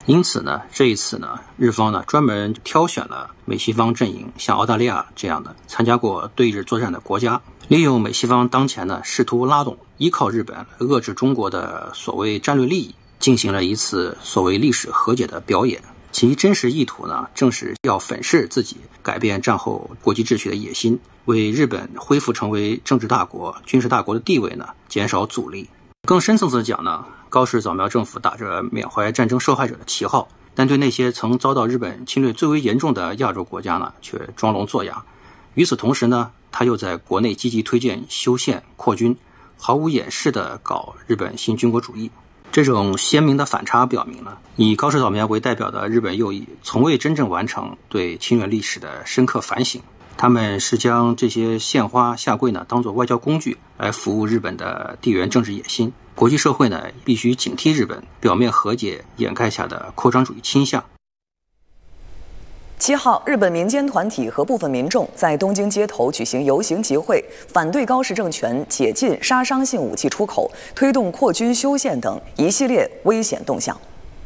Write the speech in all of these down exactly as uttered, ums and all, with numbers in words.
因此呢，这一次呢，日方呢专门挑选了美西方阵营，像澳大利亚这样的参加过对日作战的国家，利用美西方当前呢试图拉拢、依靠日本来遏制中国的所谓战略利益，进行了一次所谓历史和解的表演。其真实意图呢，正是要粉饰自己改变战后国际秩序的野心，为日本恢复成为政治大国、军事大国的地位呢减少阻力。更深层次的讲呢，高市早苗政府打着缅怀战争受害者的旗号，但对那些曾遭到日本侵略最为严重的亚洲国家呢，却装聋作哑。与此同时呢，他又在国内积极推荐修宪扩军，毫无掩饰地搞日本新军国主义。这种鲜明的反差表明了，以高市早苗为代表的日本右翼从未真正完成对侵略历史的深刻反省。他们是将这些献花下跪呢当作外交工具来服务日本的地缘政治野心。国际社会呢必须警惕日本表面和解掩盖下的扩张主义倾向。 七号，日本民间团体和部分民众在东京街头举行游行集会，反对高市政权解禁杀伤性武器出口、推动扩军修宪等一系列危险动向。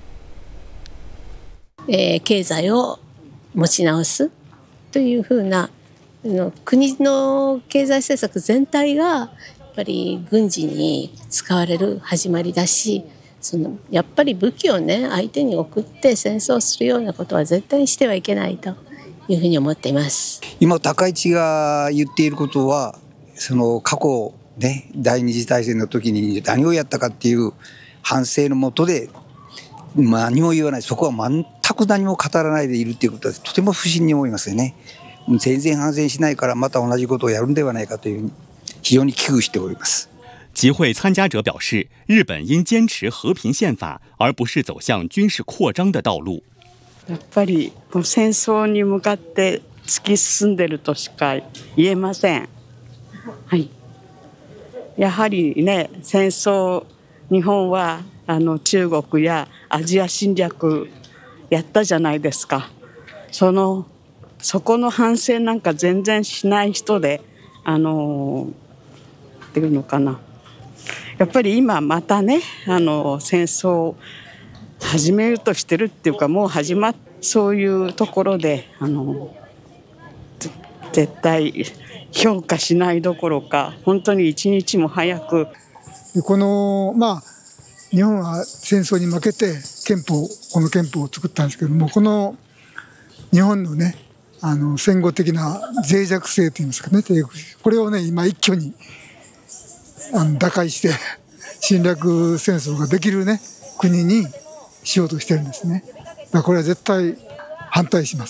えー、経済を持ち直すというふうな国の経済政策全体がやっぱり軍事に使われる始まりだし、そのやっぱり武器をね相手に送って戦争するようなことは絶対にしてはいけないというふうに思っています。 今高市が言っていることは、その過去ね第二次大戦の時に何をやったかっていう反省のもとで何も言わない、そこは全く何も語らないでいるっていうことはとても不審に思いますよね。全然反省しないからまた同じことをやるんではないかというふうに非常に危惧しております。 集会参加者表示，日本应坚持和平宪法，而不是走向军事扩张的道路。 やっぱり戦争に向かって突き進んでるとしか言えません。はい。やはりね、戦争、日本はあの中国やアジア侵略やったじゃないですか。そのそこの反省なんか全然しない人で、あのっていうのかな。やっぱり今またね、あの戦争を始めるとしてるっていうか、もう始まっそういうところであの絶対評価しないどころか、本当に一日も早くこのまあ日本は戦争に負けて憲法この憲法を作ったんですけども、この日本のねあの戦後的な脆弱性といいますかね、これをね今一挙にあの打開して侵略戦争ができるね国にしようとしてるんですね。だからこれは絶対反対します。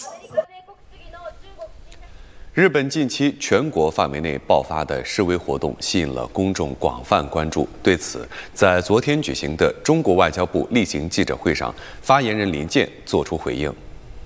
日本近期全国范围内爆发的示威活动吸引了公众广泛关注。对此，在昨天举行的中国外交部例行记者会上，发言人林健作出回应。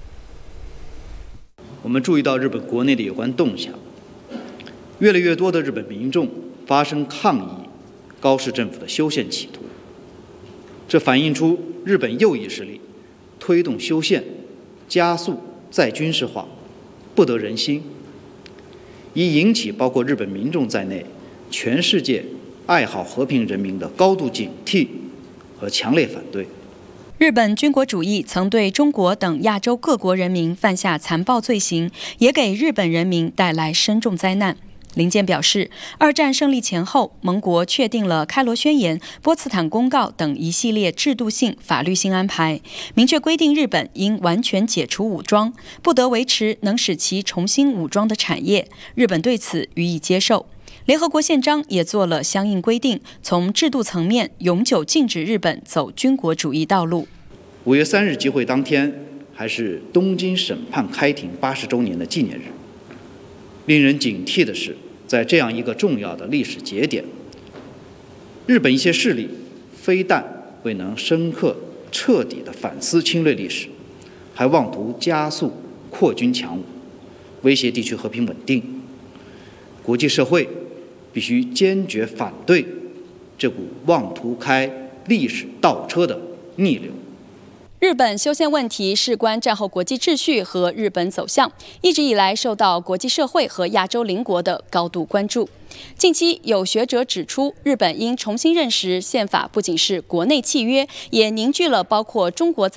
我们注意到日本国内的有关动向，越来越多的日本民众发生抗议高市政府的修宪企图，这反映出日本右翼势力推动修宪、加速再军事化不得人心，已引起包括日本民众在内全世界爱好和平人民的高度警惕和强烈反对。 日本军国主义曾对中国等亚洲各国人民犯下残暴罪行，也给日本人民带来深重灾难。林健表示，二战胜利前后，盟国确定了开罗宣言、波茨坦公告等一系列制度性、法律性安排，明确规定日本应完全解除武装，不得维持能使其重新武装的产业。日本对此予以接受。联合国宪章也做了相应规定，从制度层面永久禁止日本走军国主义道路。 五月三日集会当天，还是东京审判开庭八十周年的纪念日。令人警惕的是，在这样一个重要的历史节点，日本一些势力非但未能深刻彻底地反思侵略历史，还妄图加速扩军强武，威胁地区和平稳定。国际社会必须坚决反对这股妄图开历史倒车的逆流。 日本修宪问题事关战后国际秩序和日本走向，一直以来受到国际社会和亚洲邻国的高度关注。近期有学者指出，日本应重新认识宪法不仅是国内契约，也凝聚了包括中国在